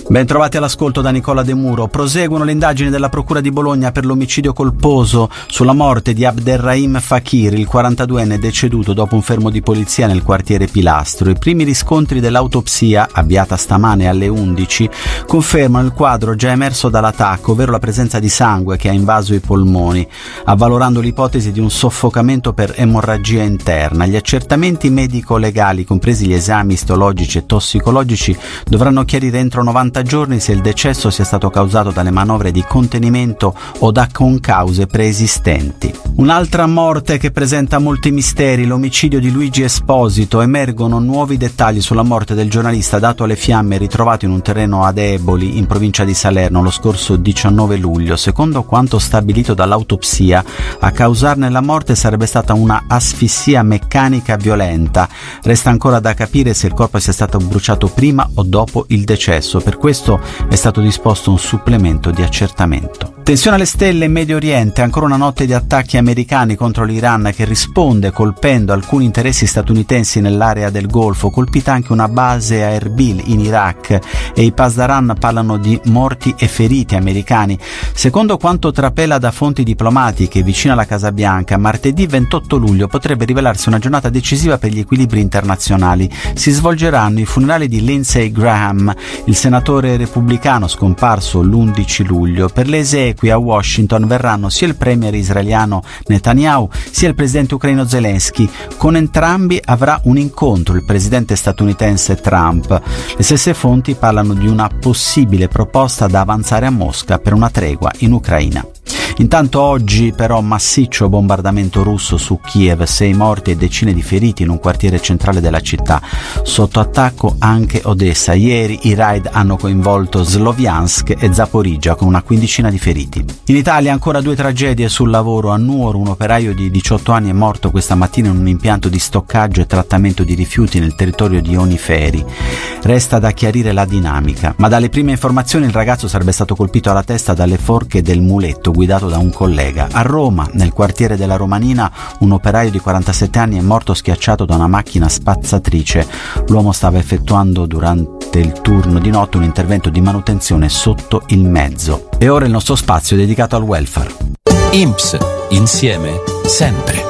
Ben trovati all'ascolto da Nicola De Muro. Proseguono le indagini della Procura di Bologna per l'omicidio colposo sulla morte di Abderrahim Fakir, il 42enne deceduto dopo un fermo di polizia nel quartiere Pilastro. I primi riscontri dell'autopsia, avviata stamane alle 11, confermano il quadro già emerso dall'attacco, ovvero la presenza di sangue che ha invaso i polmoni, avvalorando l'ipotesi di un soffocamento per emorragia interna. Gli accertamenti medico-legali, compresi gli esami istologici e tossicologici, dovranno chiarire entro 90 giorni se il decesso sia stato causato dalle manovre di contenimento o da concause preesistenti. Un'altra morte che presenta molti misteri, l'omicidio di Luigi Esposito. Emergono nuovi dettagli sulla morte del giornalista dato alle fiamme ritrovato in un terreno ad Eboli, in provincia di Salerno, lo scorso 19 luglio. Secondo quanto stabilito dall'autopsia, a causarne la morte sarebbe stata una asfissia meccanica violenta. Resta ancora da capire se il corpo sia stato bruciato prima o dopo il decesso. Per questo è stato disposto un supplemento di accertamento. Tensione alle stelle in Medio Oriente, ancora una notte di attacchi americani contro l'Iran che risponde colpendo alcuni interessi statunitensi nell'area del Golfo, colpita anche una base a Erbil in Iraq e i Pasdaran parlano di morti e feriti americani. Secondo quanto trapela da fonti diplomatiche vicino alla Casa Bianca, martedì 28 luglio potrebbe rivelarsi una giornata decisiva per gli equilibri internazionali. Si svolgeranno i funerali di Lindsey Graham, il senatore repubblicano scomparso l'11 luglio. Per le esequie a Washington verranno sia il premier israeliano Netanyahu sia il presidente ucraino Zelensky. Con entrambi avrà un incontro il presidente statunitense Trump. Le stesse fonti parlano di una possibile proposta da avanzare a Mosca per una tregua in Ucraina. Intanto oggi però massiccio bombardamento russo su Kiev, 6 morti e decine di feriti in un quartiere centrale della città. Sotto attacco anche Odessa. Ieri i raid hanno coinvolto Sloviansk e Zaporizhzhia con una quindicina di feriti. In Italia ancora 2 tragedie sul lavoro. A Nuoro un operaio di 18 anni è morto questa mattina in un impianto di stoccaggio e trattamento di rifiuti nel territorio di Oniferi. Resta da chiarire la dinamica, ma dalle prime informazioni il ragazzo sarebbe stato colpito alla testa dalle forche del muletto guidato da un collega. A Roma, nel quartiere della Romanina, un operaio di 47 anni è morto schiacciato da una macchina spazzatrice. L'uomo stava effettuando durante il turno di notte un intervento di manutenzione sotto il mezzo. E ora il nostro spazio è dedicato al welfare. INPS, insieme, sempre.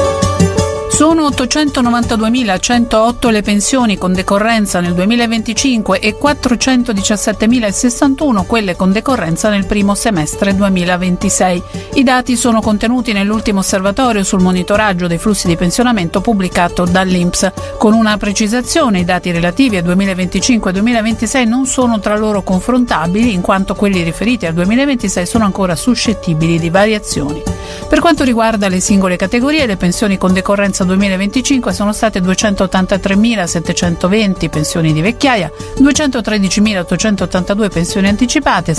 Sono 892.108 le pensioni con decorrenza nel 2025 e 417.061 quelle con decorrenza nel primo semestre 2026. I dati sono contenuti nell'ultimo osservatorio sul monitoraggio dei flussi di pensionamento pubblicato dall'INPS. Con una precisazione, i dati relativi al 2025 e 2026 non sono tra loro confrontabili, in quanto quelli riferiti al 2026 sono ancora suscettibili di variazioni. Per quanto riguarda le singole categorie, le pensioni con decorrenza 2025 sono state 283.720 pensioni di vecchiaia, 213.882 pensioni anticipate,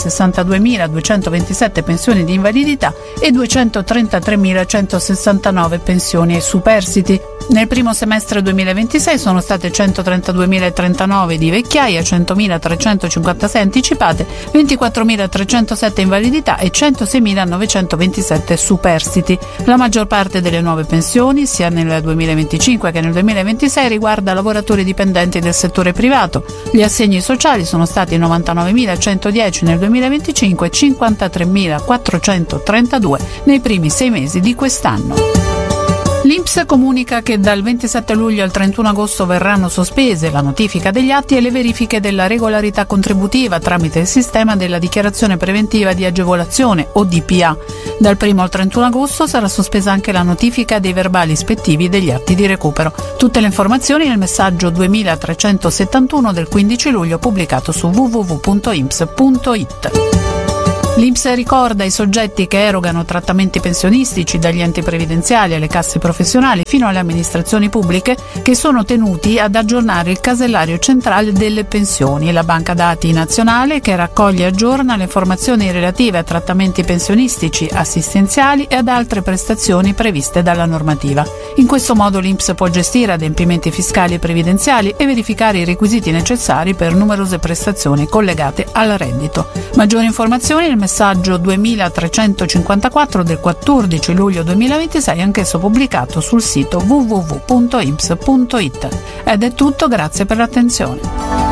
62.227 pensioni di invalidità e 233.169 pensioni superstiti. Nel primo semestre 2026 sono state 132.039 di vecchiaia, 100.356 anticipate, 24.307 invalidità e 106.927 superstiti. La maggior parte delle nuove pensioni, sia nel 2025 che nel 2026, riguarda lavoratori dipendenti del settore privato. Gli assegni sociali sono stati 99.110 nel 2025 e 53.432 nei primi 6 mesi di quest'anno. L'INPS comunica che dal 27 luglio al 31 agosto verranno sospese la notifica degli atti e le verifiche della regolarità contributiva tramite il sistema della dichiarazione preventiva di agevolazione o DPA. Dal 1 al 31 agosto sarà sospesa anche la notifica dei verbali ispettivi degli atti di recupero. Tutte le informazioni nel messaggio 2371 del 15 luglio pubblicato su www.inps.it. L'INPS ricorda i soggetti che erogano trattamenti pensionistici dagli enti previdenziali alle casse professionali fino alle amministrazioni pubbliche che sono tenuti ad aggiornare il casellario centrale delle pensioni, la banca dati nazionale che raccoglie e aggiorna le informazioni relative a trattamenti pensionistici, assistenziali e ad altre prestazioni previste dalla normativa. In questo modo l'INPS può gestire adempimenti fiscali e previdenziali e verificare i requisiti necessari per numerose prestazioni collegate al reddito. Maggiori informazioni nel messaggio 2354 del 14 luglio 2026, anch'esso pubblicato sul sito www.inps.it. Ed è tutto, grazie per l'attenzione.